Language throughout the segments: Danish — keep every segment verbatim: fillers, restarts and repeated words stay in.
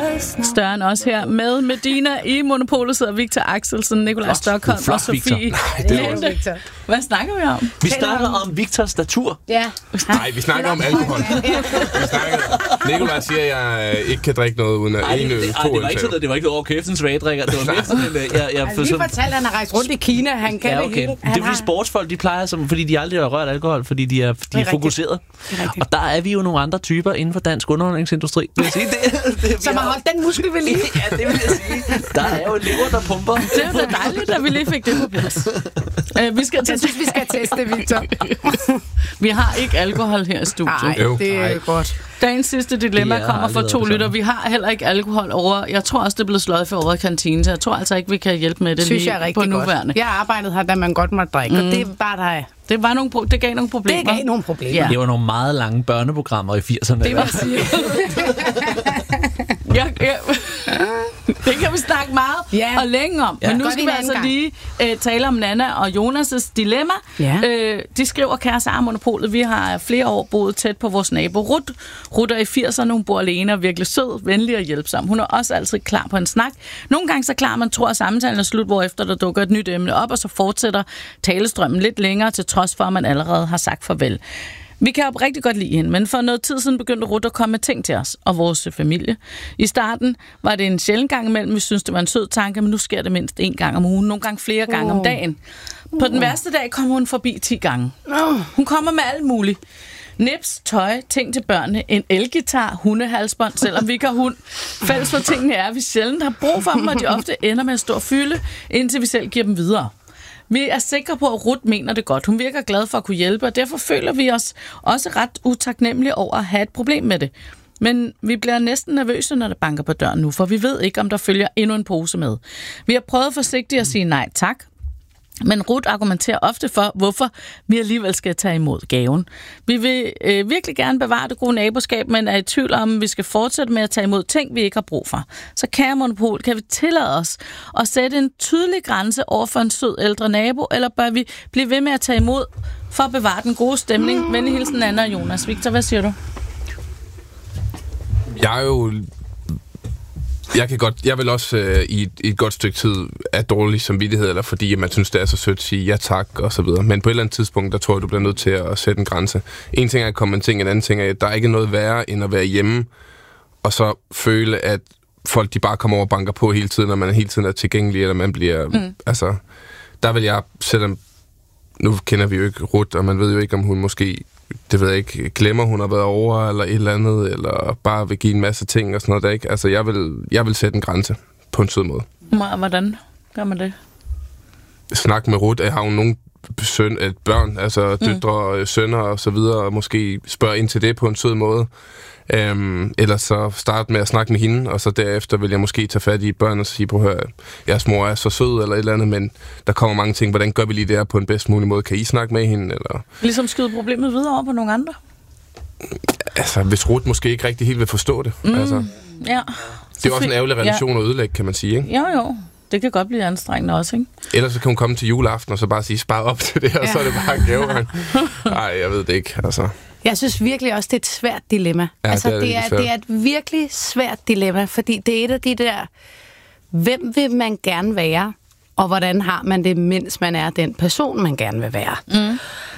Større end os her. Med Medina i Monopolet sidder Victor Axelsen, Nikolaj Stockholm og Sofie. Nej, det er Victor. Hvad snakker vi om? Vi snakker om Victors natur. Ja. Nej, vi snakker om alkohol. Vi snakker... Nikolaj siger, at jeg ikke kan drikke noget uden at en øl, to øl. Det var ikke sådan, det var ikke over kæftens svagdrikker. Det var mere sådan, at jeg... jeg altså, lige fortalte, at han har rejst rundt i Kina. Han kan ja, okay. det Det er fordi har... sportsfolk, de plejer, som, fordi de aldrig har rørt alkohol, fordi de er, de er, er fokuseret. Er og der er vi jo nogle andre typer inden for dansk underholdningsindustri. Vil jeg sige det? det som har holdt den muskel ved lige. Ja, det vil jeg sige. Der er jo en lever, der pumper. Det er da dejligt, at vi lige fik det på plads. Uh, vi skal Jeg synes, vi skal teste, Victor. Vi har ikke alkohol her i studiet. Nej, det er godt. Dagens sidste dilemma kommer fra to lytter. Vi har heller ikke alkohol over. Jeg tror også, det er blevet sløjet for over i kantinen, så jeg tror altså ikke, vi kan hjælpe med det synes lige jeg er på nuværende. Godt. Jeg har arbejdet her, da man godt måtte drikke, mm. og det var der... Det, var nogle, det gav nogle problemer. Det gav nogle problemer. Ja. Det var nogle meget lange børneprogrammer i firserne. Det vil sige. ja, ja. Det kan vi snakke meget ja. og længe om. Ja. Men nu Godt skal vi altså gang. lige uh, tale om Nana og Jonas' dilemma. Ja. Uh, de skriver, kære Sara Monopolet, vi har flere år boet tæt på vores nabo Ruth. Ruth er i firserne, hun bor alene og virkelig sød, venlig og hjælpsom. Hun er også altid klar på en snak. Nogle gange så klar, man tror, at samtalen er slut, hvorefter der dukker et nyt emne op, og så fortsætter talestrømmen lidt længere, til trods for, at man allerede har sagt farvel. Vi kan jo rigtig godt lide hende, men for noget tid siden begyndte Ruth at komme med ting til os og vores familie. I starten var det en sjælden gang imellem, vi synes det var en sød tanke, men nu sker det mindst en gang om ugen, nogle gange flere gange oh. om dagen. På den værste dag kom hun forbi ti gange. Hun kommer med alt muligt. Nips, tøj, ting til børnene, en elgitar, hundehalsbånd, selvom vi ikke har hund. Fælles for tingene er, at vi sjældent har brug for dem, og de ofte ender med en stor fylde, indtil vi selv giver dem videre. Vi er sikre på, at Ruth mener det godt. Hun virker glad for at kunne hjælpe, og derfor føler vi os også ret utaknemmelige over at have et problem med det. Men vi bliver næsten nervøse, når det banker på døren nu, for vi ved ikke, om der følger endnu en pose med. Vi har prøvet forsigtigt at sige nej tak, men Ruth argumenterer ofte for, hvorfor vi alligevel skal tage imod gaven. Vi vil øh, virkelig gerne bevare det gode naboskab, men er i tvivl om, vi skal fortsætte med at tage imod ting, vi ikke har brug for. Så kære Monopol, kan vi tillade os at sætte en tydelig grænse over for en sød ældre nabo, eller bør vi blive ved med at tage imod for at bevare den gode stemning? Venlig hilsen, Anna og Jonas. Victor, hvad siger du? Jeg er jo... Jeg kan godt, jeg vil også øh, i, et, i et godt stykke tid af dårlig samvittighed, eller fordi man synes, det er så sødt at sige ja tak og så videre. Men på et eller andet tidspunkt, der tror jeg, du bliver nødt til at sætte en grænse. En ting er at komme en ting, en anden ting er, at der er ikke noget værre end at være hjemme, og så føle, at folk de bare kommer over og banker på hele tiden, og man hele tiden er tilgængelig, eller man bliver... Mm. Altså, der vil jeg, selvom... Nu kender vi jo ikke Ruth, og man ved jo ikke, om hun måske... Det ved jeg ikke, glemmer hun har været over, eller et eller andet, eller bare vil give en masse ting og sådan noget der, ikke? Altså, jeg vil, jeg vil sætte en grænse på en sød måde. Hvordan gør man det? Snak med Ruth. Har hun nogle søn, et børn, altså døtre, mm. sønner og så videre, og måske spørge ind til det på en sød måde. Øhm, eller så starte med at snakke med hende, og så derefter vil jeg måske tage fat i børn og sige, prøv at høre, jeres mor er så sød, eller et eller andet, men der kommer mange ting. Hvordan gør vi lige det her på en bedst mulig måde? Kan I snakke med hende? Eller? Ligesom skyde problemet videre over på nogle andre? Altså, hvis Ruth måske ikke rigtig helt vil forstå det. Mm, altså. Ja. Det er også en ærgerlig relation ja. at ødelægge, kan man sige, ikke? Jo, jo. Det kan godt blive anstrengende også, ikke? Ellers så kan hun komme til juleaften og så bare sige, spar op til det her, ja. og så er det bare en gave. Nej, jeg ved det ikke, altså. Jeg synes virkelig også, det er et svært dilemma. Ja, altså, det, er det, er, det er et virkelig svært dilemma, fordi det er et af de der, hvem vil man gerne være, og hvordan har man det, mens man er den person, man gerne vil være. Mm.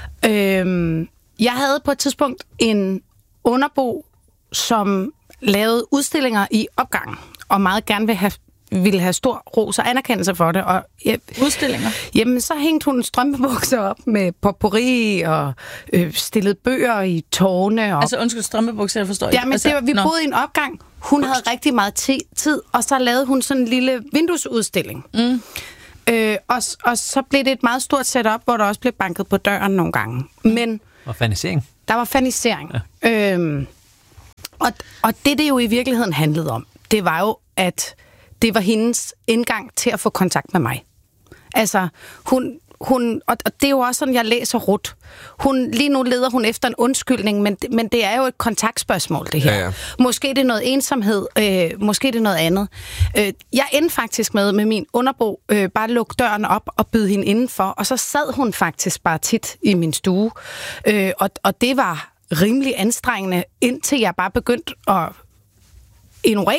Øhm, jeg havde på et tidspunkt en underbo, som lavede udstillinger i opgangen, og meget gerne vil have ville have stor ros og anerkendelse for det. Og, ja, udstillinger? Jamen, så hængte hun strømpebukser op med potpourri og øh, stillede bøger i tårne. Og... Altså, undskyld, strømpebukser, jeg forstår ikke. Ja, men altså, det var, vi boede i en opgang. Hun havde rigtig meget tid, og så lavede hun sådan en lille vinduesudstilling. Mm. Øh, og, og så blev det et meget stort setup, hvor der også blev banket på døren nogle gange. Men og fanisering. Der var fanisering. Ja. Øhm, og, og det, det jo i virkeligheden handlede om, det var jo, at det var hendes indgang til at få kontakt med mig. Altså, hun, hun og det er jo også sådan, jeg læser Ruth. Hun, lige nu leder hun efter en undskyldning, men, men det er jo et kontaktspørgsmål, det her. Ja, ja. Måske det er noget ensomhed, øh, måske det er noget andet. Øh, jeg endte faktisk med, med min underbo, øh, bare lukke døren op og byde hende indenfor, og så sad hun faktisk bare tit i min stue. Øh, og, og det var rimelig anstrengende, indtil jeg bare begyndte at ignorere det.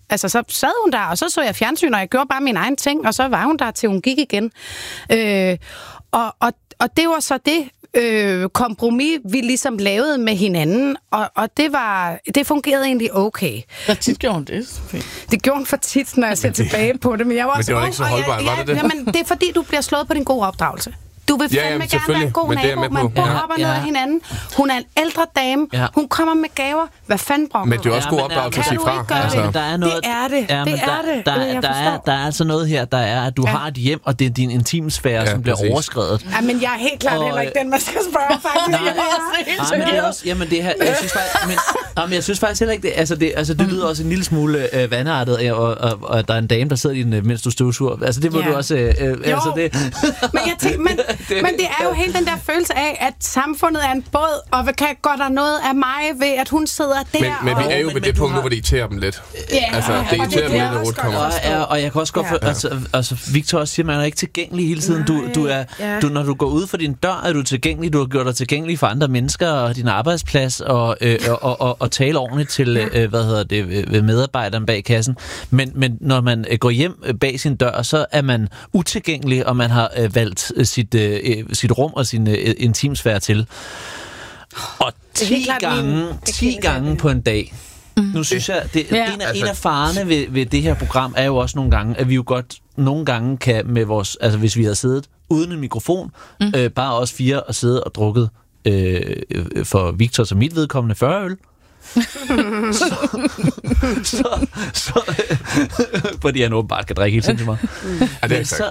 Altså, så sad hun der, og så så jeg fjernsyn, og jeg gjorde bare min egen ting, og så var hun der, til hun gik igen. Øh, og, og, og det var så det øh, kompromis, vi ligesom lavede med hinanden, og, og det var det fungerede egentlig okay. Hvor tit gjorde hun det? Det gjorde hun for tit, når jeg ser tilbage på det, men jeg var men også det var ikke så holdbart, var det det? Jamen, det er fordi, du bliver slået på din gode opdragelse. Du vil ja, fandme jamen, gerne være en god nabo, man bor ja, op og ja. ned af hinanden. Hun er en ældre dame. Ja. Hun kommer med gaver. Hvad fanden brokker Men det er også ja, god opdragelse at sige fra. Altså, der er noget, det er det. Ja, det der, er det. Der, det der, er, der er altså noget her, der er, at du ja. har et hjem, og det er din intimsfære, ja, som bliver præcis. overskredet. Ja, men jeg er helt klart og, heller ikke den, man skal spørge, faktisk. Nej, nej, men det er også, jamen det her, jeg synes faktisk, men, men jeg synes faktisk heller ikke, det, altså det, altså det lyder også en lille smule øh, vandartet, og, og, og der er en dame, der sidder i den, mens du støvsuger. Altså det må ja. du også, øh, altså det. men jeg tænker, men, men det er jo hele den der følelse af, at samfundet er en båd, og kan gå der noget af mig ved, at hun sidder der. Men, men vi er jo ved det punkt nu, hvor det irriterer dem lidt. Ja, altså, det irriterer dem lidt, når Ruth kommer. Og, ja, og jeg kan også godt for, ja. altså, altså, Victor også siger, man er ikke tilgængelig hele tiden. Du, du er, ja. du, når du går ud for din dør, er du tilgængelig. Du har gjort dig tilgængelig for andre mennesker og din arbejdsplads, og, øh, og, og, og, og tale ordentligt til, øh, hvad hedder det, ved medarbejderen bag kassen. Men, men når man går hjem bag sin dør, så er man utilgængelig, og man har øh, valgt sit, øh, sit rum og sin øh, intimsfære til. Og ti gange, ti gange på en dag. Mm. Nu synes jeg, det, ja. en, af, en af farerne ved, ved det her program er jo også nogle gange, at vi jo godt nogle gange kan med vores, altså hvis vi havde siddet uden en mikrofon, mm. øh, bare os fire og siddet og drukket øh, for Victor som mit vedkommende fyrre øl. så, så, så fordi han åbenbart kan drikke helt sindssygt meget. Ja, det er ikke så,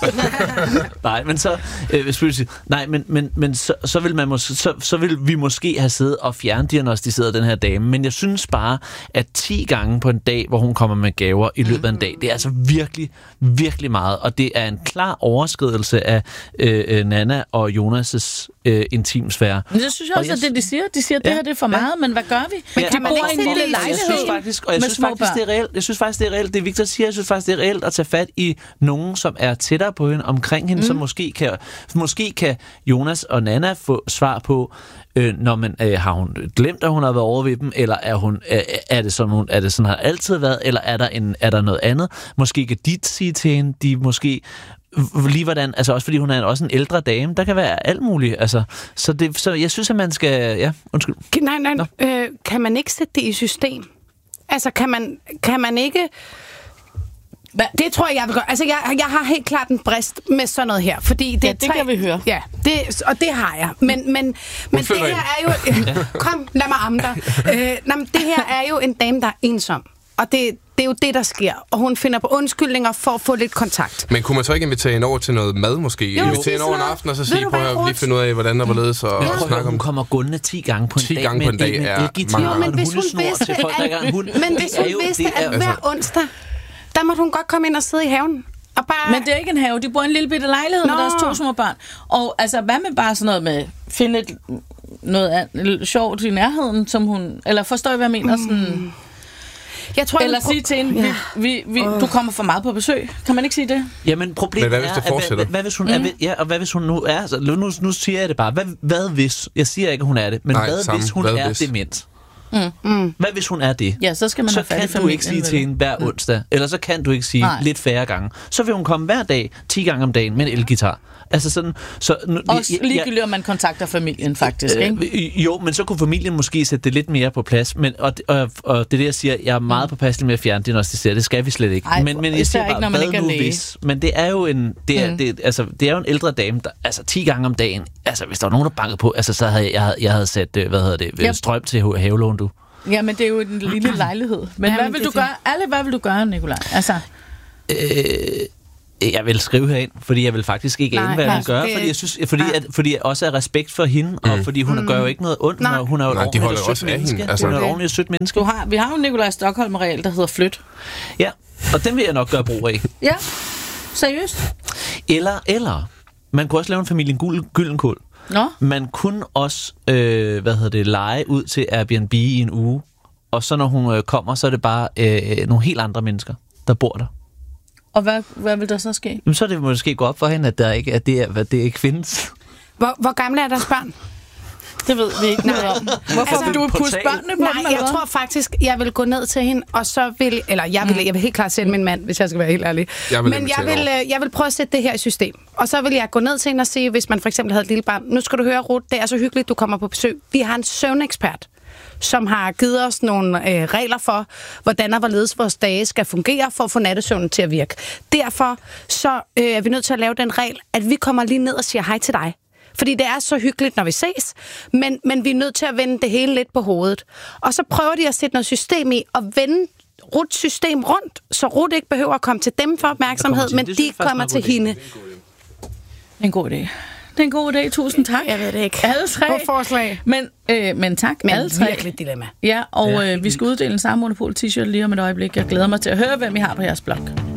nej, men så øh, sige, nej, men, men, men så, så, vil man mås- så, så vil vi måske have siddet og fjerndiagnostiseret den her dame, men jeg synes bare, at ti gange på en dag, hvor hun kommer med gaver i løbet af en dag, det er altså virkelig, virkelig meget, og det er en klar overskridelse af øh, Nanna og Jonas' øh, intimsfære. Men jeg synes også, og jeg, at det de siger, de siger, at det ja, her det er for meget, ja. men hvad gør vi? Men ja, kan man ikke en lille lejlighed? Jeg synes faktisk, og jeg synes faktisk, det er reelt. Jeg synes faktisk, det er reelt. Det Victor siger, jeg synes faktisk, det er reelt at tage fat i nogen, som er tættere på hende, omkring hende, mm. som måske kan, måske kan Jonas og Nanna få svar på, øh, når man øh, har hun glemt, at hun har været over ved dem, eller er hun øh, er det sådan, hun, er det sådan har altid været, eller er der en er der noget andet? Måske kan de sige til hende, de måske lige hvordan, altså også fordi hun er også en ældre dame, der kan være alt muligt, altså, så, det, så jeg synes, at man skal, ja, undskyld. Nej, nej, øh, kan man ikke sætte det i system? Altså, kan man, kan man ikke, Hva? Det tror jeg, jeg vil gøre, altså, jeg, jeg har helt klart en brist med sådan noget her, fordi det, ja, det tre, kan vi høre. Ja, det, og det har jeg, men, men, men det her er jo, kom, lad mig amme dig, øh, nej, det her er jo en dame, der er ensom, og det Det er jo det, der sker. Og hun finder på undskyldninger for at få lidt kontakt. Men kunne man så ikke invitere hende over til noget mad, måske? Jo, invitere hende over en aften, og så sige, prøv at lige finde ud af, hvordan der var ledes, og, ja. og snakke om... Hun kommer gående ti gange på en ti dag. gange på en dag er mange. Jo, men hvis hun vidste, at, men hvis hun vidste, at hver onsdag, der måtte hun godt komme ind og sidde i haven. Og bare... Men det er ikke en have. De bor i en lille bitte lejlighed Nå. med deres to små børn. Og altså, hvad med bare sådan noget med finde et, noget andet, sjovt i nærheden, som hun... Eller forstår I, hvad jeg mener? Mm. Sådan... Jeg tror, Eller sige til hende, ja. vi, vi, du kommer for meget på besøg. Kan man ikke sige det? Jamen, problemet hvad, hvis det er, at, hvad, hvad hvis hun mm. er, ja, og hvad hvis hun nu er, altså, nu, nu siger jeg det bare, hvad, hvad hvis, jeg siger ikke, at hun er det, men Nej, hvad samme. hvis hun hvad er hvis. dement? Mm. Mm. Hvad hvis hun er det? Ja, så skal man så kan du ikke sige til hende hver onsdag, eller så kan du ikke sige Nej. lidt færre gange. Så vil hun komme hver dag, ti gange om dagen med en elgitar. Altså sådan, så nu, også ligegyldigt, om man kontakter familien, faktisk, øh, ikke? Jo, men så kunne familien måske sætte det lidt mere på plads. Men, og, og, og det er det, jeg siger, jeg er meget mm. påpasselig med at fjerne diagnostisere. Det skal vi slet ikke. Ej, men, men jeg siger bare, ikke, hvad nu hvis? Men det er jo en, det er, mm. det, altså, det er jo en ældre dame, der, altså ti gange om dagen, altså hvis der var nogen, der bankede på, altså så havde jeg, jeg havde sat, hvad hedder det, yep. strøm til havelån, du. Ja, men det er jo en lille lejlighed. Men ja, hvad vil du gøre? Alle, hvad vil du gøre, Nikolaj? Altså... Øh, jeg vil skrive herind, fordi jeg vil faktisk ikke ane, hvad jeg vil gøre, det... fordi jeg synes, fordi, at, fordi jeg også er respekt for hende, mm. og fordi hun mm. gør jo ikke noget ondt, når hun er jo et ordentligt og sødt menneske. Altså, hun er et ordentligt sødt menneske. Du har, vi har jo Nikolaj Stockholm-regel, der hedder flyt. Ja, og den vil jeg nok gøre brug af. Ja, seriøst. Eller, eller, man kunne også lave en familie Gyldenkål. Nå. Man kunne også, øh, hvad hedder det, lege ud til Airbnb i en uge, og så når hun øh, kommer, så er det bare øh, nogle helt andre mennesker, der bor der. Og hvad, hvad vil der så ske? Jamen, så er det måske gå op for hende, at, der ikke, at, det, er, at det ikke findes. Hvor, hvor gamle er deres børn? Det ved vi ikke noget om. Hvorfor altså, vil du pusse børnene på Nej, dem, jeg tror faktisk, jeg vil gå ned til hende, og så vil... Eller jeg vil, mm. jeg vil helt klart sende min mand, hvis jeg skal være helt ærlig. Jeg vil Men jeg vil, jeg vil prøve at sætte det her i system. Og så vil jeg gå ned til hende og sige, hvis man for eksempel havde et lille barn, nu skal du høre, Ruth, det er så hyggeligt, du kommer på besøg. Vi har en søvnekspert, som har givet os nogle øh, regler for, hvordan og hvorledes vores dage skal fungere for at få nattesøvnen til at virke. Derfor så øh, er vi nødt til at lave den regel, at vi kommer lige ned og siger hej til dig. Fordi det er så hyggeligt, når vi ses, men, men vi er nødt til at vende det hele lidt på hovedet. Og så prøver de at sætte noget system i og vende Ruths system rundt, så Ruth ikke behøver at komme til dem for opmærksomhed, men de kommer til hende. Det er en god idé. Det er en god idé. Tusind tak. Jeg ved det ikke. Alle tre. God forslag. Men, øh, men tak. Men alle tre. virkelig dilemma. Ja, og øh, vi skal uddele en samme Monopol t-shirt lige om et øjeblik. Jeg glæder mig til at høre, hvem I har på jeres blog.